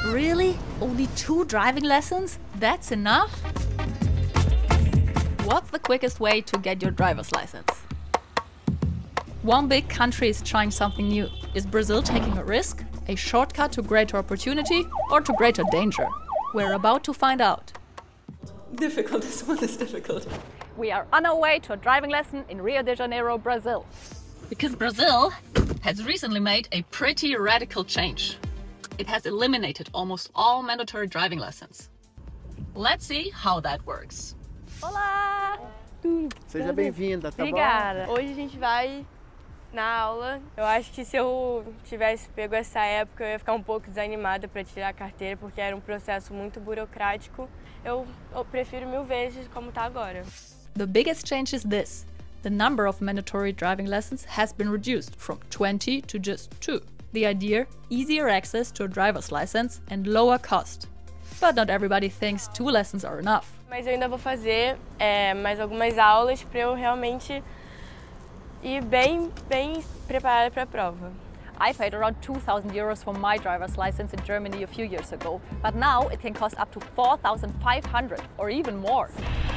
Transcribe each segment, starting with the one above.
Really? Only 2 driving lessons? That's enough? What's the quickest way to get your driver's license? One big country is trying something new. Is Brazil taking a risk? A shortcut to greater opportunity or to greater danger? We're about to find out. Difficult, this one is difficult. We are on our way to a driving lesson in Rio de Janeiro, Brazil. Because Brazil has recently made a pretty radical change. It has eliminated almost all mandatory driving lessons. Let's see how that works. Olá! Seja bem-vinda, tá Obrigada. Hoje a gente vai na aula. Eu acho que se eu tivesse pego essa época, eu ia ficar um pouco desanimada para tirar a carteira, porque era um processo muito burocrático. Eu prefiro 1000 vezes como tá agora. The biggest change is this. The number of mandatory driving lessons has been reduced from 20 to just 2. The idea? Easier access to a driver's license and lower cost. But not everybody thinks 2 lessons are enough. Mas eu ainda vou fazer mais algumas aulas para eu realmente ir bem preparada para a prova. I paid around 2,000 euros for my driver's license in Germany a few years ago, but now it can cost up to 4,500 or even more.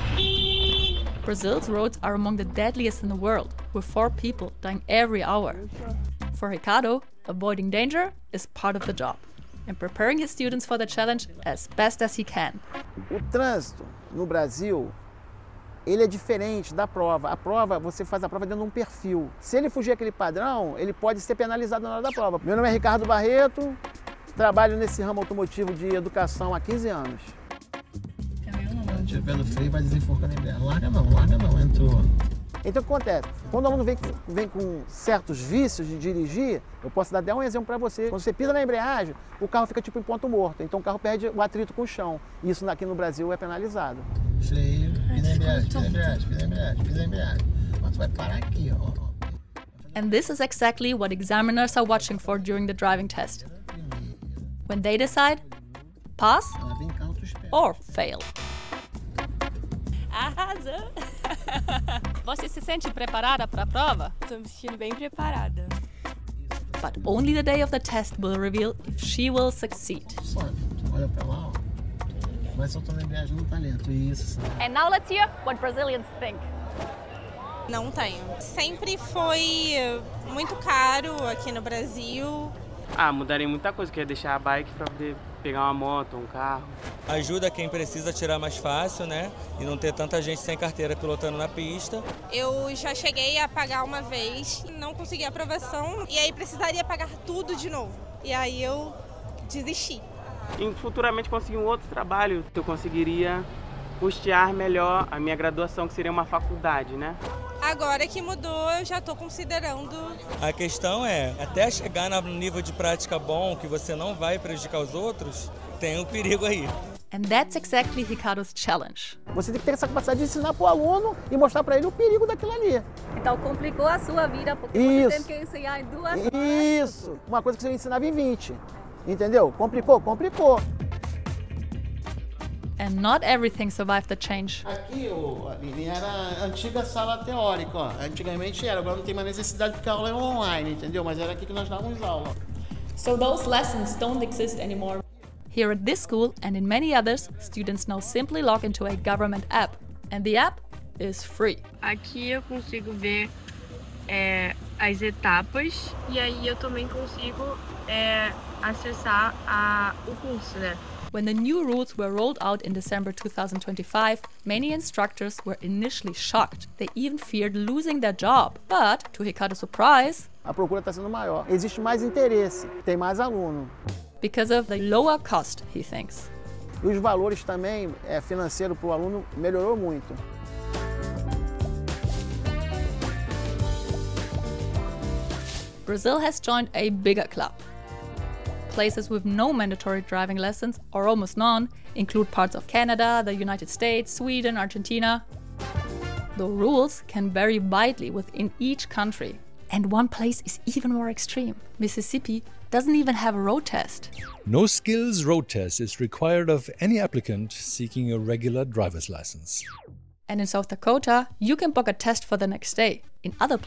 Brazil's roads are among the deadliest in the world, with 4 people dying every hour. For Ricardo, avoiding danger is part of the job, and preparing his students for the challenge as best as he can. O trânsito no Brasil, ele é diferente da prova. A prova, você faz a prova dentro de um perfil. Se ele fugir aquele padrão, ele pode ser penalizado na hora da prova. Meu nome é Ricardo Barreto, trabalho nesse ramo automotivo de educação há 15 anos. Tira o pé do freio e vai desenforcando a embreagem. Larga não, entrou. Então o que acontece? Quando o aluno vem com certos vícios de dirigir, eu posso dar até um exemplo para você. Quando você pisa na embreagem, o carro fica tipo em ponto morto. Então o carro perde o atrito com o chão. Isso aqui no Brasil é penalizado. Freio, pisa na embreagem. Mas vai parar aqui, ó. And this is exactly what examiners are watching for during the driving test. When they decide, pass or fail. Arrasou! Você se sente preparada para a prova? Estou me sentindo bem preparada. But only the day of the test will reveal if she will succeed. Olha para lá, ó. Vai soltando a embreagem no talento. Isso. And now let's hear what Brazilians think. Não tenho. Sempre foi muito caro aqui no Brasil. Mudaria muita coisa, queria deixar a bike para poder pegar uma moto, um carro. Ajuda quem precisa tirar mais fácil, né? E não ter tanta gente sem carteira pilotando na pista. Eu já cheguei a pagar uma vez e não consegui aprovação. E aí precisaria pagar tudo de novo. E aí eu desisti. E futuramente conseguir um outro trabalho, eu conseguiria custear melhor a minha graduação, que seria uma faculdade, né? Agora que mudou, eu já estou considerando. A questão é, até chegar no nível de prática bom, que você não vai prejudicar os outros, tem um perigo aí. And that's exactly Ricardo's challenge. Você tem que ter essa capacidade de ensinar para o aluno e mostrar para ele o perigo daquilo ali. Então complicou a sua vida, porque Isso. você tem que ensinar em 2 horas. Isso! Uma coisa que você ensinava em 20. Entendeu? Complicou. And not everything survived the change. Aqui, Aline, era a antiga sala teórica, ó. Antigamente era, agora não tem mais necessidade porque a aula é online, entendeu? Mas era aqui que nós dávamos aula. So those lessons don't exist anymore. Here at this school and in many others, students now simply log into a government app. And the app is free. Aqui eu consigo ver as etapas e aí eu também consigo acessar o curso, né? When the new rules were rolled out in December 2025, many instructors were initially shocked. They even feared losing their job. But, to Ricardo's surprise, A procura está sendo maior. Existe mais interesse, tem mais aluno. Because of the lower cost, he thinks. E os valores também financeiro para o aluno melhorou muito. Brazil has joined a bigger club. Places with no mandatory driving lessons, or almost none, include parts of Canada, the United States, Sweden, Argentina. The rules can vary widely within each country. And one place is even more extreme. Mississippi doesn't even have a road test. No skills road test is required of any applicant seeking a regular driver's license. And in South Dakota, you can book a test for the next day. In other